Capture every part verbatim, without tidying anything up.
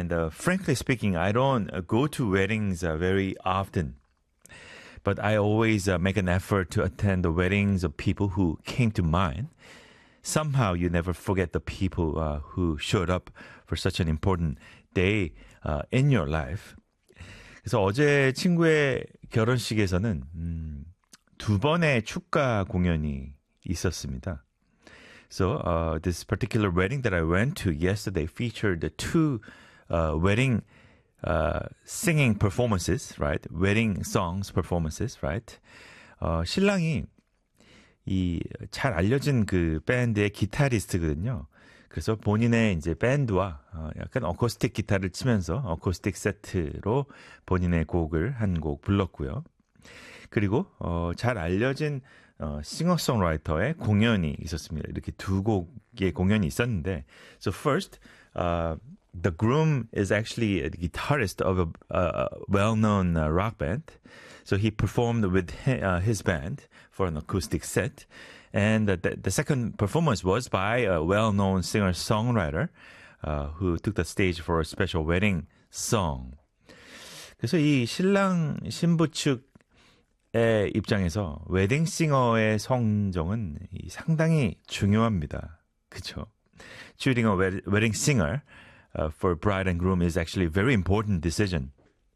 And uh, frankly speaking, I don't uh, go to weddings uh, very often. But I always uh, make an effort to attend the weddings of people who came to mind. Somehow you never forget the people uh, who showed up for such an important day uh, in your life. 그래서 어제 친구의 결혼식에서는 음, 두 번의 축가 공연이 있었습니다. So uh, this particular wedding that I went to yesterday featured the two uh, wedding uh, singing performances, right? Wedding songs performances, right? 어, 신랑이 이 잘 알려진 그 밴드의 기타리스트거든요. 그래서 본인의 이제 밴드와 어, 약간 어쿠스틱 기타를 치면서 어쿠스틱 세트로 본인의 곡을 한 곡 불렀고요. 그리고 어, 잘 알려진 어, 싱어송라이터의 공연이 있었습니다. 이렇게 두 곡의 공연이 있었는데, so first, uh, the groom is actually a guitarist of a, a well-known uh, rock band. So he performed with his, uh, his band for an acoustic set. And the, the second performance was by a well-known singer-songwriter uh, who took the stage for a special wedding song. 그래서 이 신랑 신부 측의 입장에서 웨딩싱어의 성정은 상당히 중요합니다. 그렇죠? Choosing a wedding singer uh, for bride and groom is actually a very important decision.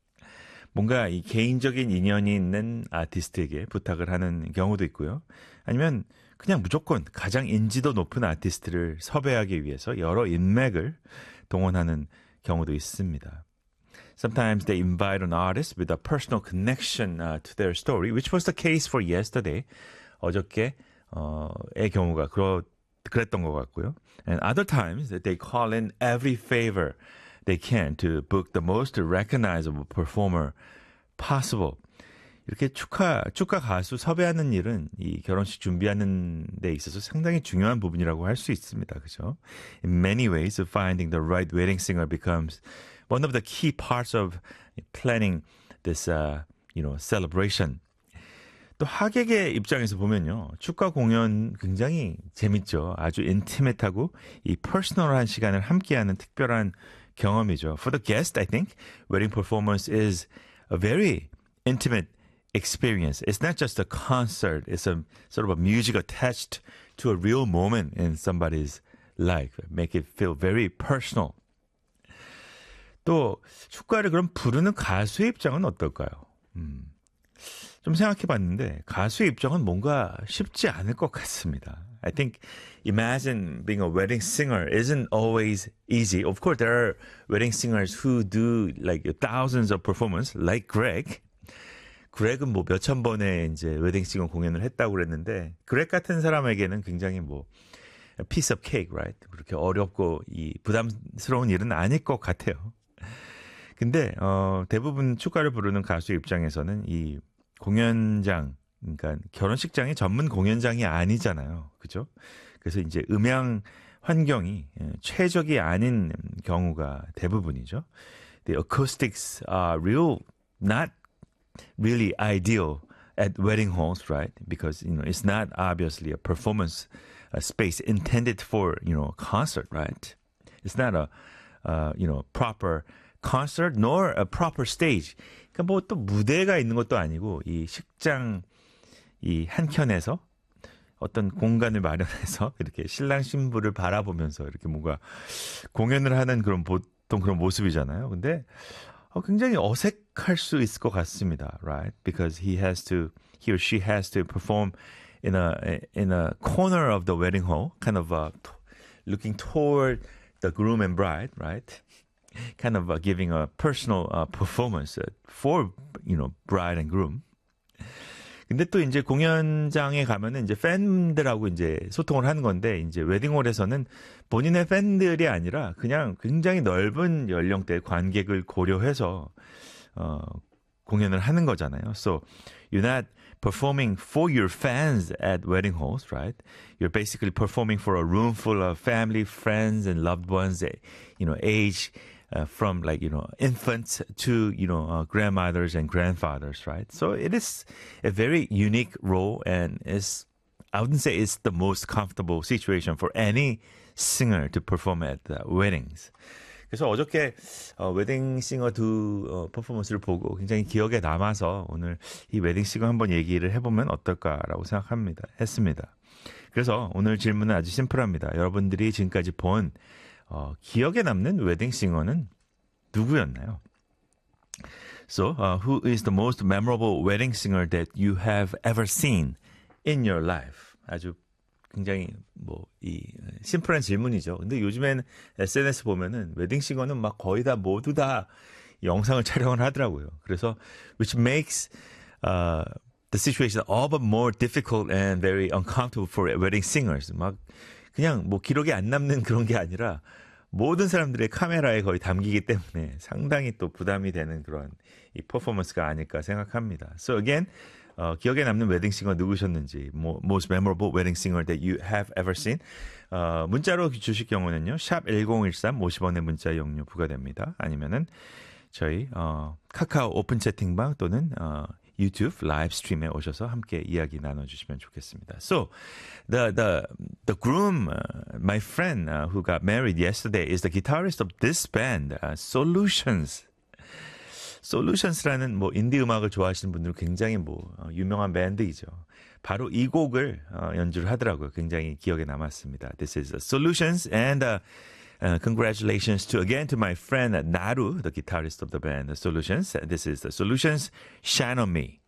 뭔가 이 개인적인 인연이 있는 아티스트에게 부탁을 하는 경우도 있고요. 아니면 그냥 무조건 가장 인지도 높은 아티스트를 섭외하기 위해서 여러 인맥을 동원하는 경우도 있습니다. Sometimes they invite an artist with a personal connection uh, to their story, which was the case for yesterday. 어저께의 어, 경우가 그러, 그랬던 것 같고요. And other times they call in every favor they can to book the most recognizable performer possible. 이렇게 축하, 축가 가수 섭외하는 일은 이 결혼식 준비하는 데 있어서 상당히 중요한 부분이라고 할 수 있습니다. 그죠? In many ways, finding the right wedding singer becomes one of the key parts of planning this, uh, you know, celebration. 또 하객의 입장에서 보면요. 축가 공연 굉장히 재밌죠. 아주 인티메트하고 이 퍼스널한 시간을 함께하는 특별한 경험이죠. For the guest, I think wedding performance is a very intimate experience. It's not just a concert. It's a sort of a music attached to a real moment in somebody's life. Make it feel very personal. 또 축가를 그럼 부르는 가수의 입장은 어떨까요? 음, 좀 생각해 봤는데 가수의 입장은 뭔가 쉽지 않을 것 같습니다. I think imagine being a wedding singer isn't always easy. Of course, there are wedding singers who do like thousands of performances, like Greg. 그렉은 뭐 몇천 번의 이제 웨딩싱어 공연을 했다고 그랬는데, 그렉 같은 사람에게는 굉장히 뭐 piece of cake, right? 그렇게 어렵고 이 부담스러운 일은 아닐 것 같아요. 근데 어, 대부분 축가를 부르는 가수 입장에서는 이 공연장, 그러니까 결혼식장이 전문 공연장이 아니잖아요, 그죠? 그래서 이제 음향 환경이 최적이 아닌 경우가 대부분이죠. The acoustics are real, not really ideal at wedding halls, right? Because, you know, it's not obviously a performance a space intended for, you know, concert, right? It's not a, uh, you know, proper concert nor a proper stage. 그러니까 뭐 또 무대가 있는 것도 아니고 이 식장 이 한켠에서 어떤 공간을 마련해서 이렇게 신랑 신부를 바라보면서 이렇게 뭔가 공연을 하는 그런 보통 그런 모습이잖아요. 근데 어, 굉장히 어색할 수 있을 것 같습니다, right? Because he has to, he or she has to perform in a in a corner of the wedding hall, kind of uh, t- looking toward the groom and bride, right? Kind of uh, giving a personal uh, performance uh, for, you know, bride and groom. 근데 또 이제 공연장에 가면은 이제 팬들하고 이제 소통을 하는 건데, 이제 웨딩홀에서는 본인의 팬들이 아니라 그냥 굉장히 넓은 연령대 관객을 고려해서 어, 공연을 하는 거잖아요. So you're not performing for your fans at wedding halls, right? You're basically performing for a room full of family, friends, and loved ones, you know, age Uh, from like, you know, infants to, you know, uh, grandmothers and grandfathers, right? So it is a very unique role, and is, I wouldn't say it's the most comfortable situation for any singer to perform at uh, weddings. 그래서 어저께 어, 웨딩싱어 두 어, 퍼포먼스를 보고 굉장히 기억에 남아서 오늘 이 웨딩싱어 한번 얘기를 해보면 어떨까라고 생각합니다. 했습니다. 그래서 오늘 질문은 아주 심플합니다. 여러분들이 지금까지 본 어, 기억에 남는 웨딩싱어는 누구였나요? So, uh, who is the most memorable wedding singer that you have ever seen in your life? 아주 굉장히 뭐 이 심플한 질문이죠. 근데 요즘엔 에스엔에스 보면은 웨딩싱어는 막 거의 다 모두 다 영상을 촬영을 하더라고요. 그래서 which makes uh, the situation all but more difficult and very uncomfortable for wedding singers. 막 그냥 뭐 기록이 안 남는 그런 게 아니라 모든 사람들의 카메라에 거의 담기기 때문에 상당히 또 부담이 되는 그런 이 퍼포먼스가 아닐까 생각합니다. So again, 어, 기억에 남는 웨딩싱어 누구셨는지, most memorable wedding singer that you have ever seen. 어, 문자로 주실 경우는요, 샵 일공일삼 오십 원의 문자 이용료 부과됩니다. 아니면은 저희 어, 카카오 오픈 채팅방 또는 어, 유튜브 라이브 스트림에 오셔서 함께 이야기 나눠주시면 좋겠습니다. So, the the the groom, uh, my friend uh, who got married yesterday, is the guitarist of this band, uh, Solutions. Solutions라는 뭐 인디 음악을 좋아하시는 분들은 굉장히 뭐 어, 유명한 밴드이죠. 바로 이 곡을 어, 연주를 하더라고요. 굉장히 기억에 남았습니다. This is Solutions, and uh, uh, congratulations to again to my friend Naru, the guitarist of the band Solutions. This is the Solutions, Shine on Me.